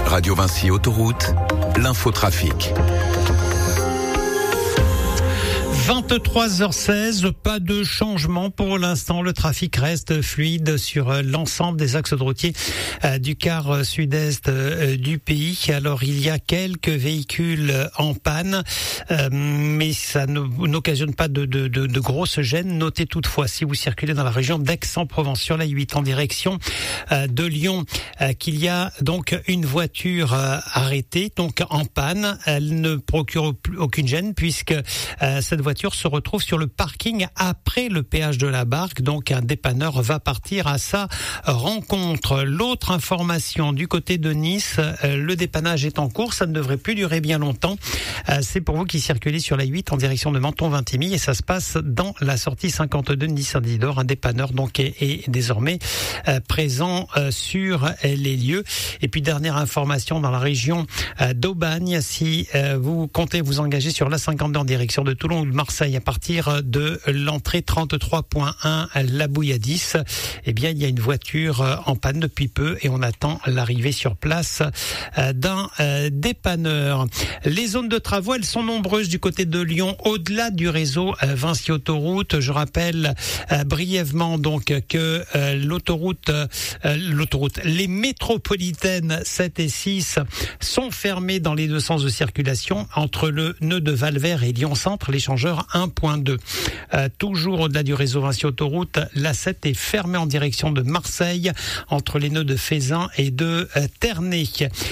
Radio Vinci Autoroute, l'infotrafic. 23h16, pas de changement pour l'instant. Le trafic reste fluide sur l'ensemble des axes routiers du quart sud-est du pays. Alors il y a quelques véhicules en panne, mais ça n'occasionne pas de grosses gênes. Notez toutefois, si vous circulez dans la région d'Aix-en-Provence sur la 8 en direction de Lyon, qu'il y a donc une voiture arrêtée, donc en panne. Elle ne procure aucune gêne puisque cette voiture se retrouve sur le parking après le péage de la Barque, donc un dépanneur va partir à sa rencontre. L'autre information du côté de Nice, le dépannage est en cours, ça ne devrait plus durer bien longtemps. C'est pour vous qui circulez sur la 8 en direction de Menton-Vintimille et ça se passe dans la sortie 52 de Nice-Saint-Dider. Un dépanneur donc est désormais présent sur les lieux. Et puis dernière information dans la région d'Aubagne, si vous comptez vous engager sur la 52 en direction de Toulon ou de Marseille à partir de l'entrée 33.1 La Bouilladis, eh bien il y a une voiture en panne depuis peu et on attend l'arrivée sur place d'un dépanneur. Les zones de travaux, elles sont nombreuses du côté de Lyon, au-delà du réseau Vinci Autoroute. Je rappelle brièvement donc que l'autoroute, les métropolitaines 7 et 6 sont fermées dans les deux sens de circulation entre le nœud de Valvert et Lyon-Centre, l'échangeur 1.2. Toujours au-delà du réseau Vinci Autoroute, la 7 est fermée en direction de Marseille entre les nœuds de Fézin et de Ternay.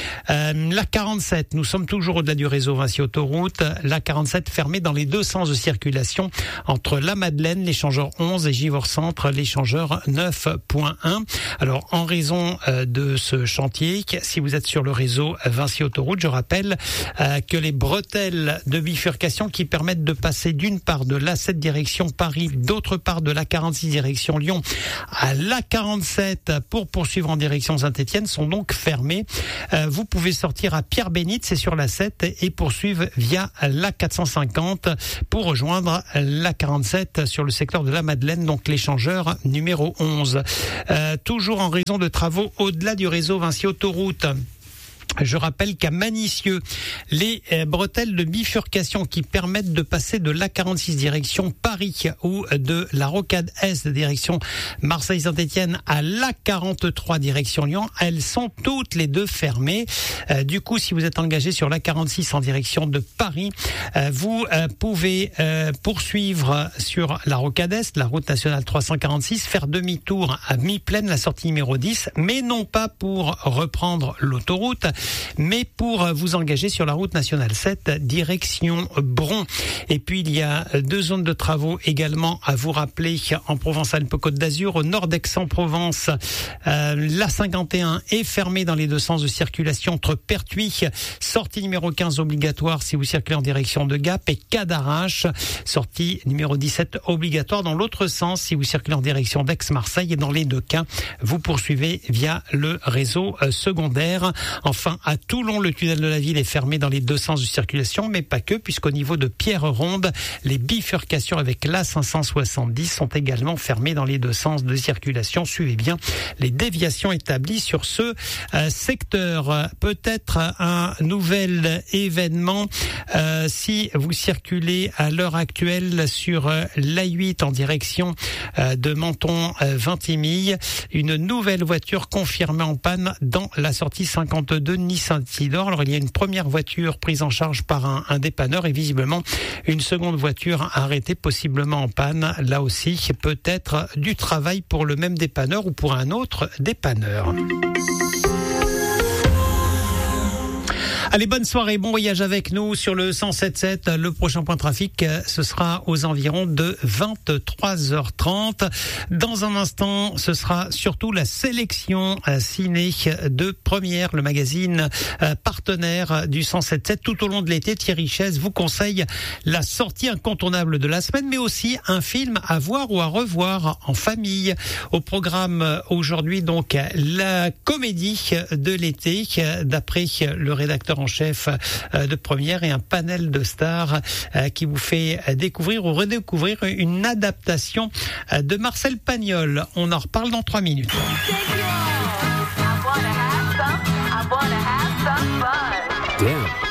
La 47, nous sommes toujours au-delà du réseau Vinci Autoroute, la 47 fermée dans les deux sens de circulation entre la Madeleine, l'échangeur 11 et Givors-Centre, l'échangeur 9.1. Alors en raison de ce chantier, si vous êtes sur le réseau Vinci Autoroute, je rappelle que les bretelles de bifurcation qui permettent de passer d'une part de l'A7 direction Paris, d'autre part de l'A46 direction Lyon à l'A47 pour poursuivre en direction Saint-Étienne sont donc fermées. Vous pouvez sortir à Pierre-Bénite, c'est sur l'A7 et poursuivre via l'A450 pour rejoindre l'A47 sur le secteur de la Madeleine, donc l'échangeur numéro 11. Toujours en raison de travaux au-delà du réseau Vinci Autoroute. Je rappelle qu'à Manicieux, les bretelles de bifurcation qui permettent de passer de l'A46 direction Paris ou de la Rocade Est direction Marseille-Saint-Étienne à l'A43 direction Lyon, elles sont toutes les deux fermées. Du coup, si vous êtes engagé sur l'A46 en direction de Paris, vous pouvez poursuivre sur la Rocade Est, la route nationale 346, faire demi-tour à mi-plaine, la sortie numéro 10, mais non pas pour reprendre l'autoroute, mais pour vous engager sur la route nationale 7 direction Bron. Et puis il y a deux zones de travaux également à vous rappeler en Provence-Alpes-Côte d'Azur, au nord d'Aix-en-Provence. La 51 est fermée dans les deux sens de circulation entre Pertuis, sortie numéro 15 obligatoire si vous circulez en direction de Gap, et Cadarache, sortie numéro 17 obligatoire dans l'autre sens si vous circulez en direction d'Aix-Marseille, et dans les deux cas vous poursuivez via le réseau secondaire. Enfin, à Toulon, le tunnel de la ville est fermé dans les deux sens de circulation, mais pas que, puisqu'au niveau de Pierre-Ronde, les bifurcations avec l'A570 sont également fermées dans les deux sens de circulation. Suivez bien les déviations établies sur ce secteur. Peut-être un nouvel événement si vous circulez à l'heure actuelle sur l'A8 en direction de Menton-Vintimille. Une nouvelle voiture confirmée en panne dans la sortie 52 Nice-Saint-Dider. Alors il y a une première voiture prise en charge par un dépanneur et visiblement une seconde voiture arrêtée, possiblement en panne. Là aussi, peut-être du travail pour le même dépanneur ou pour un autre dépanneur. Allez, bonne soirée, bon voyage avec nous sur le 107.7. Le prochain point trafic, ce sera aux environs de 23h30. Dans un instant, ce sera surtout la sélection ciné de Première, le magazine partenaire du 107.7. Tout au long de l'été, Thierry Chaise vous conseille la sortie incontournable de la semaine, mais aussi un film à voir ou à revoir en famille. Au programme aujourd'hui, donc, la comédie de l'été, d'après le rédacteur en chef de Première, et un panel de stars qui vous fait découvrir ou redécouvrir une adaptation de Marcel Pagnol. On en reparle dans 3 minutes. Damn.